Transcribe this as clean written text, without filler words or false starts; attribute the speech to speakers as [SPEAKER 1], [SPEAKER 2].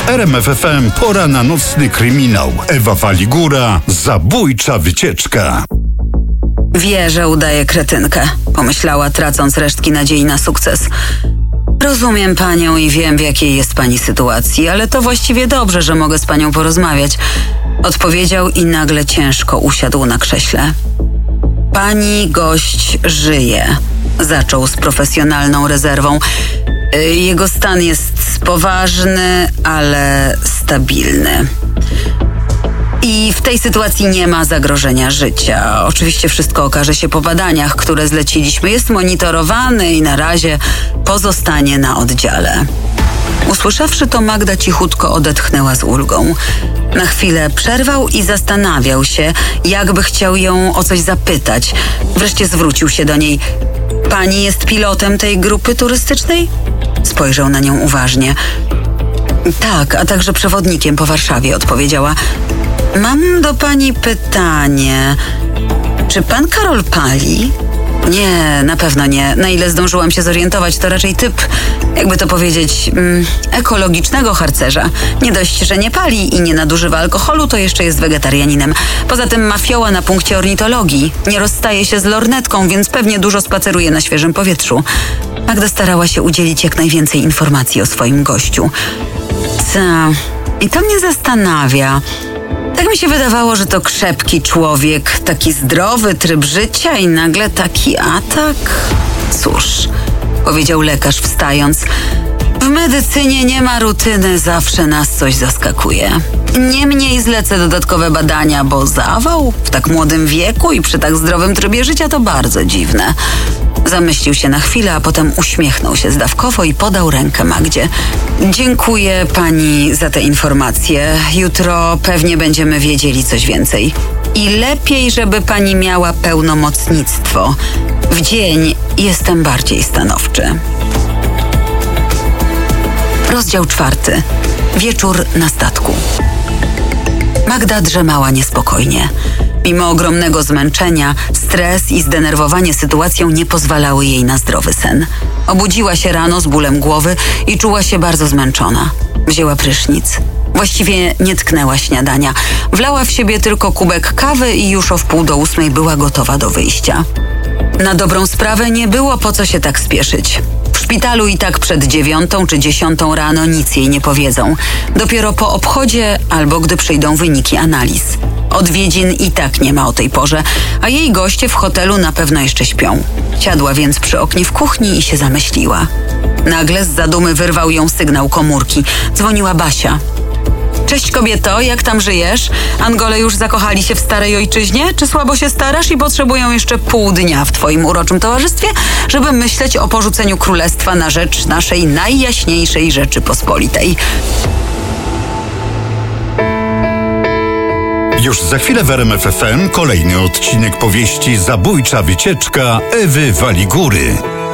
[SPEAKER 1] RMF FM pora na nocny kryminał. Ewa Waligura, zabójcza wycieczka.
[SPEAKER 2] Wie, że udaje kretynkę, pomyślała, tracąc resztki nadziei na sukces. Rozumiem panią i wiem, w jakiej jest pani sytuacji, ale to właściwie dobrze, że mogę z panią porozmawiać. Odpowiedział i nagle ciężko usiadł na krześle. Pani gość żyje, zaczął z profesjonalną rezerwą. Jego stan jest poważny, ale stabilny. I w tej sytuacji nie ma zagrożenia życia. Oczywiście wszystko okaże się po badaniach, które zleciliśmy. Jest monitorowany i na razie pozostanie na oddziale. Usłyszawszy to, Magda cichutko odetchnęła z ulgą. Na chwilę przerwał i zastanawiał się, jakby chciał ją o coś zapytać. Wreszcie zwrócił się do niej. Pani jest pilotem tej grupy turystycznej? Spojrzał na nią uważnie. Tak, a także przewodnikiem po Warszawie, odpowiedziała. Mam do pani pytanie. Czy pan Karol pali? Nie, na pewno nie. Na ile zdążyłam się zorientować, to raczej typ, jakby to powiedzieć, ekologicznego harcerza. Nie dość, że nie pali i nie nadużywa alkoholu, to jeszcze jest wegetarianinem. Poza tym ma fioła na punkcie ornitologii. Nie rozstaje się z lornetką, więc pewnie dużo spaceruje na świeżym powietrzu. Magda starała się udzielić jak najwięcej informacji o swoim gościu. I to mnie zastanawia. Tak mi się wydawało, że to krzepki człowiek, taki zdrowy tryb życia i nagle taki atak. Cóż, powiedział lekarz wstając. W medycynie nie ma rutyny, zawsze nas coś zaskakuje. Niemniej zlecę dodatkowe badania, bo zawał w tak młodym wieku i przy tak zdrowym trybie życia to bardzo dziwne. Zamyślił się na chwilę, a potem uśmiechnął się zdawkowo i podał rękę Magdzie. Dziękuję pani za te informacje. Jutro pewnie będziemy wiedzieli coś więcej. I lepiej, żeby pani miała pełnomocnictwo. W dzień jestem bardziej stanowczy. Rozdział 4. Wieczór na statku. Magda drzemała niespokojnie. Mimo ogromnego zmęczenia, stres i zdenerwowanie sytuacją nie pozwalały jej na zdrowy sen. Obudziła się rano z bólem głowy i czuła się bardzo zmęczona. Wzięła prysznic. Właściwie nie tknęła śniadania. Wlała w siebie tylko kubek kawy i już o 7:30 była gotowa do wyjścia. Na dobrą sprawę nie było po co się tak spieszyć. W szpitalu i tak przed 9 czy 10 rano nic jej nie powiedzą. Dopiero po obchodzie albo gdy przyjdą wyniki analiz. Odwiedzin i tak nie ma o tej porze, a jej goście w hotelu na pewno jeszcze śpią. Siadła więc przy oknie w kuchni i się zamyśliła. Nagle z zadumy wyrwał ją sygnał komórki. Dzwoniła Basia. Cześć kobieto, jak tam żyjesz? Angole już zakochali się w starej ojczyźnie? Czy słabo się starasz i potrzebują jeszcze pół dnia w twoim uroczym towarzystwie, żeby myśleć o porzuceniu królestwa na rzecz naszej najjaśniejszej Rzeczypospolitej?
[SPEAKER 1] Już za chwilę w RMF FM kolejny odcinek powieści Zabójcza wycieczka Ewy Waligury.